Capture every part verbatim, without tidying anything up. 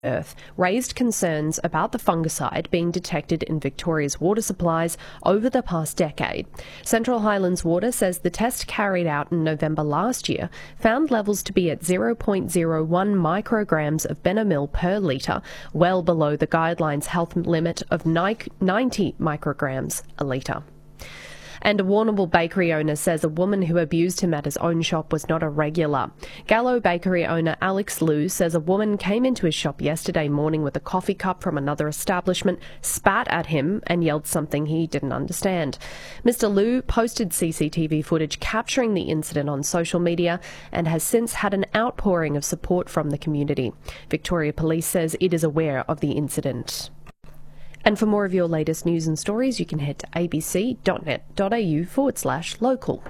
Earth raised concerns about the fungicide being detected in Victoria's water supplies over the past decade. Central Highlands Water says the test carried out in November last year found levels to be at zero point zero one micrograms of Benomil per litre, well below the guidelines health limit of ninety micrograms a litre. And a Warrnambool bakery owner says a woman who abused him at his own shop was not a regular. Gallo bakery owner Alex Liu says a woman came into his shop yesterday morning with a coffee cup from another establishment, spat at him and yelled something he didn't understand. Mister Liu posted C C T V footage capturing the incident on social media and has since had an outpouring of support from the community. Victoria Police says it is aware of the incident. And for more of your latest news and stories, you can head to abc.net.au forward slash local.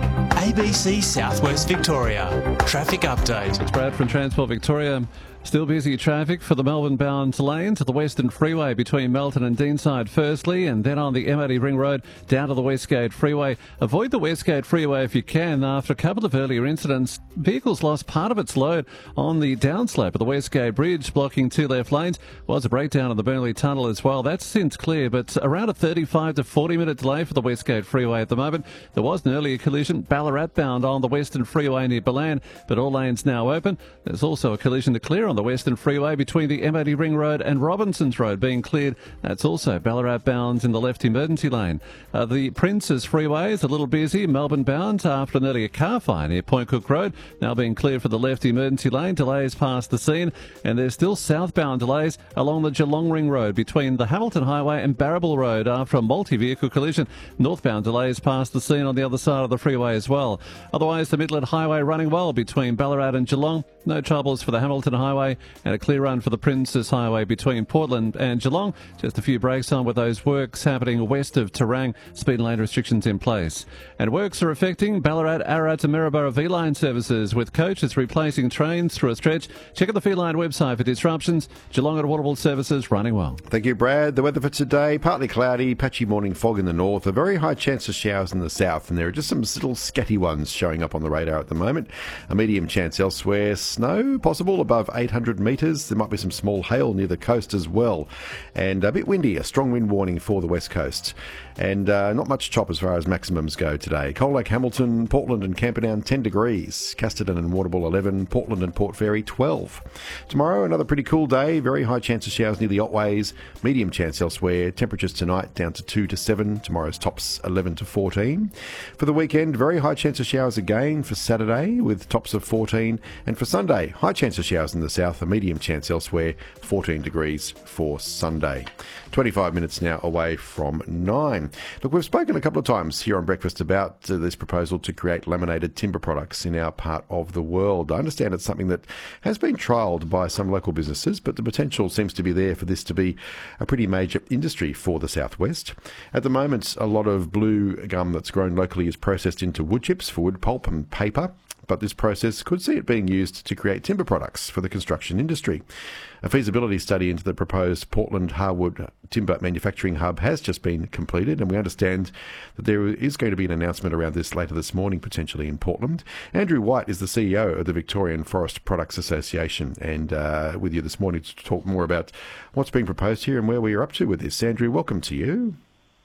A B C Southwest Victoria. Traffic update. It's Brad from Transport Victoria. Still busy traffic for the Melbourne-bound lane to the Western Freeway between Melton and Deanside firstly, and then on the M eighty Ring Road down to the Westgate Freeway. Avoid the Westgate Freeway if you can. After a couple of earlier incidents, vehicles lost part of its load on the downslope of the Westgate Bridge, blocking two left lanes. Was a breakdown in the Burnley Tunnel as well. That's since clear, but around a thirty-five to forty minute delay for the Westgate Freeway at the moment. There was an earlier collision, Ballarat-bound on the Western Freeway near Balan, but all lanes now open. There's also a collision to clear on the Western Freeway between the M eighty Ring Road and Robinsons Road being cleared. That's also Ballarat bound in the left emergency lane. Uh, the Princes Freeway is a little busy, Melbourne bound after an earlier car fire near Point Cook Road, now being cleared for the left emergency lane. Delays past the scene, and there's still southbound delays along the Geelong Ring Road between the Hamilton Highway and Barrabool Road after a multi-vehicle collision. Northbound delays past the scene on the other side of the freeway as well. Otherwise, the Midland Highway running well between Ballarat and Geelong. No troubles for the Hamilton Highway, and a clear run for the Princes Highway between Portland and Geelong. Just a few breaks on with those works happening west of Terang. Speed lane restrictions in place. And works are affecting Ballarat, Ararat and Maryborough V-Line services, with coaches replacing trains through a stretch. Check out the V-Line website for disruptions. Geelong and Warrnambool services running well. Thank you, Brad. The weather for today, partly cloudy, patchy morning fog in the north, a very high chance of showers in the south, and there are just some little scatty ones showing up on the radar at the moment. A medium chance elsewhere. Snow possible above eight hundred metres. There might be some small hail near the coast as well. And a bit windy, a strong wind warning for the west coast. And uh, not much chop as far as maximums go today. Cold Lake, Hamilton, Portland and Camperdown ten degrees. Casterton and Warrnambool eleven. Portland and Port Fairy twelve. Tomorrow another pretty cool day. Very high chance of showers near the Otways. Medium chance elsewhere. Temperatures tonight down to two to seven. Tomorrow's tops eleven to fourteen. For the weekend, very high chance of showers again for Saturday with tops of fourteen. And for Sunday, high chance of showers in the south. A medium chance elsewhere. fourteen degrees for Sunday. twenty-five minutes now away from nine. Look, we've spoken a couple of times here on Breakfast about uh, this proposal to create laminated timber products in our part of the world. I understand it's something that has been trialled by some local businesses, but the potential seems to be there for this to be a pretty major industry for the southwest. At the moment, a lot of blue gum that's grown locally is processed into wood chips for wood pulp and paper. But this process could see it being used to create timber products for the construction industry. A feasibility study into the proposed Portland Harwood Timber Manufacturing Hub has just been completed, and we understand that there is going to be an announcement around this later this morning, potentially in Portland. Andrew White is the C E O of the Victorian Forest Products Association, and uh, with you this morning to talk more about what's being proposed here and where we are up to with this. Andrew, welcome to you.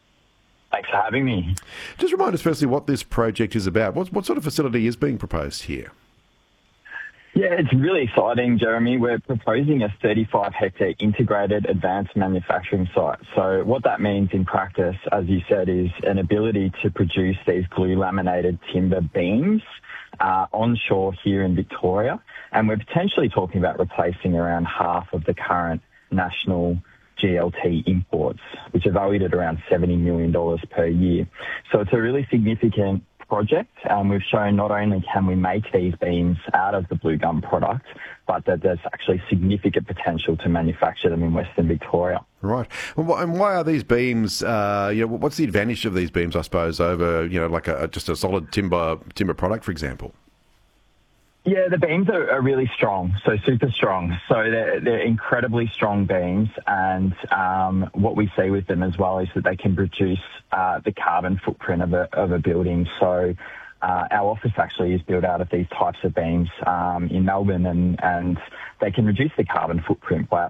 Thanks for having me. Just remind us firstly what this project is about. What, what sort of facility is being proposed here? Yeah, it's really exciting, Jeremy. We're proposing a thirty-five hectare integrated advanced manufacturing site. So what that means in practice, as you said, is an ability to produce these glue laminated timber beams uh, onshore here in Victoria. And we're potentially talking about replacing around half of the current national G L T imports, which are valued at around seventy million dollars per year. So it's a really significant project. Um, we've shown not only can we make these beams out of the blue gum product, but that there's actually significant potential to manufacture them in Western Victoria. Right. And why are these beams, uh, you know, what's the advantage of these beams, I suppose, over, you know, like a, just a solid timber timber product, for example? Yeah, the beams are, are really strong, so super strong. So they're, they're incredibly strong beams, and um, what we see with them as well is that they can reduce uh, the carbon footprint of a, of a building. So Uh, our office actually is built out of these types of beams um, in Melbourne, and, and they can reduce the carbon footprint by up